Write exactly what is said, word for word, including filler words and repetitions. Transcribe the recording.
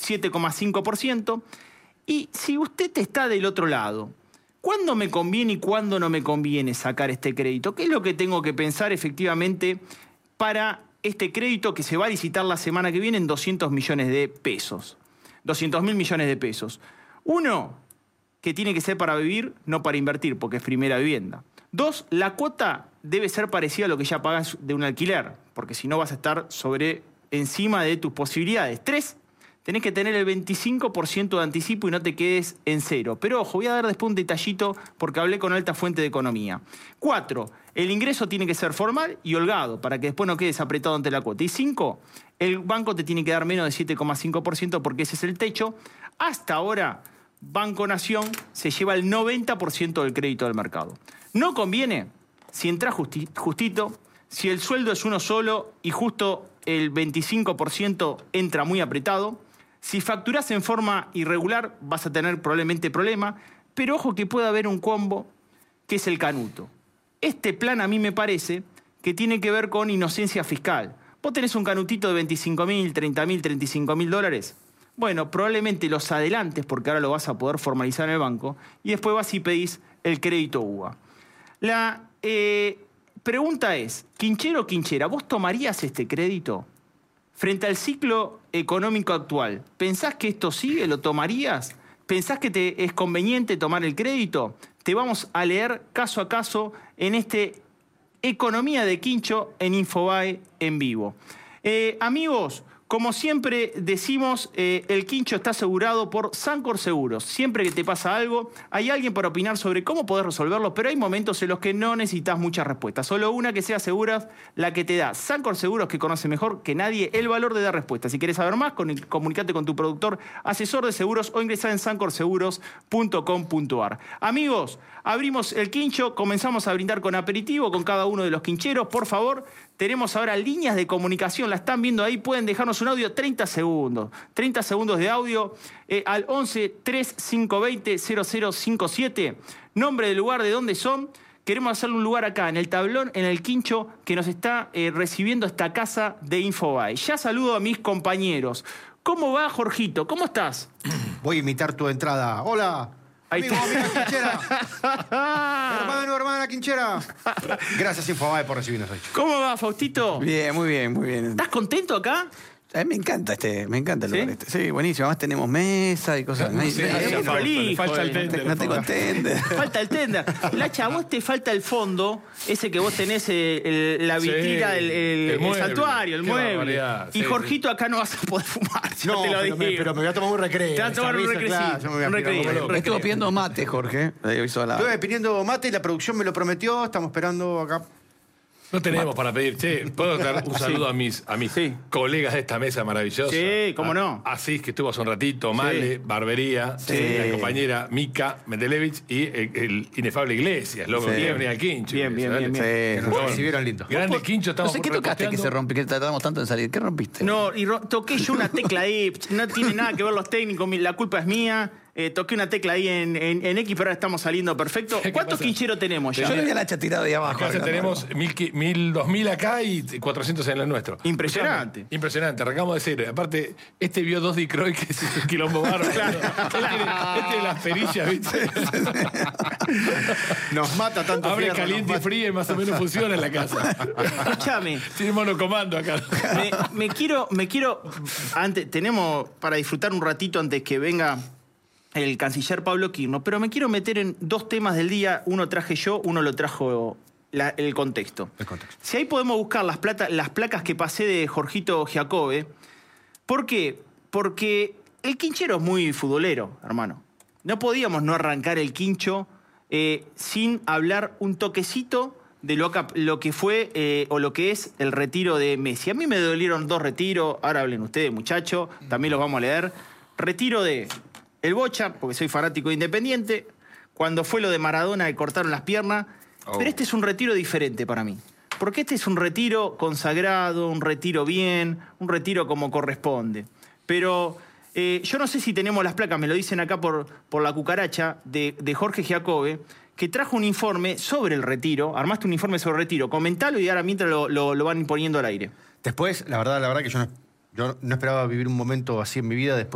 siete coma cinco por ciento. Y si usted está del otro lado, ¿cuándo me conviene y cuándo no me conviene sacar este crédito? ¿Qué es lo que tengo que pensar efectivamente para este crédito que se va a licitar la semana que viene en doscientos millones de pesos? doscientos mil millones de pesos. Uno, que tiene que ser para vivir, no para invertir, porque es primera vivienda. Dos, la cuota debe ser parecida a lo que ya pagas de un alquiler, porque si no vas a estar sobre, encima de tus posibilidades. Tres, tenés que tener el veinticinco por ciento de anticipo y no te quedes en cero. Pero ojo, voy a dar después un detallito porque hablé con alta fuente de economía. Cuatro, el ingreso tiene que ser formal y holgado para que después no quedes apretado ante la cuota. Y cinco, el banco te tiene que dar menos de siete coma cinco por ciento porque ese es el techo. Hasta ahora, Banco Nación se lleva el noventa por ciento del crédito del mercado. No conviene si entras justi justito, si el sueldo es uno solo y justo el veinticinco por ciento entra muy apretado. Si facturás en forma irregular vas a tener probablemente problema, pero ojo que puede haber un combo que es el canuto. Este plan a mí me parece que tiene que ver con inocencia fiscal. Vos tenés un canutito de veinticinco mil, treinta mil, treinta y cinco mil dólares. Bueno, probablemente los adelantes porque ahora lo vas a poder formalizar en el banco y después vas y pedís el crédito U V A. La eh, pregunta es, quinchero o quinchera, ¿vos tomarías este crédito? Frente al ciclo económico actual, ¿pensás que esto sigue? ¿Lo tomarías? ¿Pensás que te es conveniente tomar el crédito? Te vamos a leer caso a caso en este Economía de Quincho en Infobae en vivo. Eh, amigos, como siempre decimos, eh, el quincho está asegurado por Sancor Seguros. Siempre que te pasa algo, hay alguien para opinar sobre cómo podés resolverlo, pero hay momentos en los que no necesitas muchas respuestas. Solo una que sea segura, la que te da Sancor Seguros, que conoce mejor que nadie el valor de dar respuestas. Si querés saber más, comunicate con tu productor, asesor de seguros o ingresá en sancor seguros punto com punto ar. Amigos, abrimos el quincho, comenzamos a brindar con aperitivo con cada uno de los quincheros. Por favor, tenemos ahora líneas de comunicación, la están viendo ahí, pueden dejarnos un audio, treinta segundos. treinta segundos de audio eh, al once, tres cinco dos cero, cero cero cinco siete. Nombre del lugar, de dónde son. Queremos hacerle un lugar acá, en el tablón, en el quincho, que nos está eh, recibiendo esta casa de Infobae. Ya saludo a mis compañeros. ¿Cómo va, Jorgito? ¿Cómo estás? Voy a imitar tu entrada. Hola. Ahí Amigo, está. amiga Quinchera. Hermano, hermana Quinchera. Gracias, Infobae, por recibirnos hoy. ¿Cómo va, Faustito? Bien, muy bien, muy bien. ¿Estás contento acá? A mí me encanta este, me encanta el ¿Sí? lugar este. Sí, buenísimo. Además tenemos mesa y cosas. No, No, sí, no, hace no, falta, le falta el eh, tender. no te contentes. Falta el tender. Lacha, a vos te falta el fondo, ese que vos tenés, eh, el- la Sí, vitrina, el, el- el el mueble. santuario, el Qué mueble. barbaridad. Y Sí, Jorgito, acá no vas a poder fumar, ya No, te lo pero digo. me, pero me voy a tomar un recreo. Te vas a tomar un Cerveza, recrecito, claro, yo me voy a un pirar recreo, como loco. un Me estuvo pidiendo mate, Jorge. Le hizo la... Estuve pidiendo mate y la producción me lo prometió. Estamos esperando acá. No tenemos para pedir. Che, ¿puedo dar un saludo a mis, a mis Sí. colegas de esta mesa maravillosa? Sí, cómo A- no. Asís, que estuvo hace un ratito, Male, Barbería, la compañera Mica Mendelevich y el, el inefable Iglesias, loco, Sí. que quiere venir al quincho. Bien, bien, ¿sabes? bien, bien. Sí, Nos sí. recibieron lindo. Grande quincho, No estamos sé, ¿qué tocaste que reposteando. se rompió? Que tardamos tanto en salir. ¿Qué rompiste? No, y ro- toqué yo una tecla ahí, no tiene nada que ver los técnicos, mi- la culpa es mía. Eh, toqué una tecla ahí en, en, en X, pero ahora estamos saliendo perfecto. ¿Qué ¿Cuántos pasa? quincheros tenemos ya? Yo le vi a la hacha tirado ahí abajo. Acá ya tenemos mil, qui- mil, dos mil acá y cuatrocientos en el nuestro. Impresionante. Escuchame, Impresionante, arrancamos de cero. Aparte, este vio dos Dicroy que es un quilombo bárbaro. Este tiene- este de las perillas, ¿viste? Nos mata tanto Abre fierro, caliente nos y mata. fría y más o menos funciona en la casa. Escúchame. Tiene monocomando acá. Me, me quiero, me quiero, antes, tenemos para disfrutar un ratito antes que venga el canciller Pablo Quirno, pero me quiero meter en dos temas del día. Uno traje yo, uno lo trajo la- el contexto. El contexto. Si ahí podemos buscar las, plata- las placas que pasé de Jorgito Giacobbe. ¿Por qué? Porque el quinchero es muy futbolero, hermano. No podíamos no arrancar el quincho eh, sin hablar un toquecito de lo que, lo que fue eh, o lo que es el retiro de Messi. A mí me dolieron dos retiros, ahora hablen ustedes, muchachos, también los vamos a leer. Retiro de el Bocha, porque soy fanático de Independiente, cuando fue lo de Maradona que cortaron las piernas, Oh. pero este es un retiro diferente para mí. Porque este es un retiro consagrado, un retiro bien, un retiro como corresponde. Pero eh, yo no sé si tenemos las placas, me lo dicen acá por, por la cucaracha, de, de Jorge Giacobbe, que trajo un informe sobre el retiro. Armaste un informe sobre el retiro. Comentalo y ahora mientras lo, lo, lo van poniendo al aire. Después, la verdad, la verdad que yo no, yo no esperaba vivir un momento así en mi vida. Después